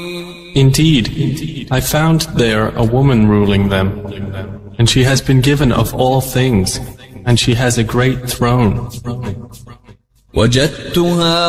Indeed, I found there a woman ruling them, and she has been given of all things, and she has a great throne. وجدتها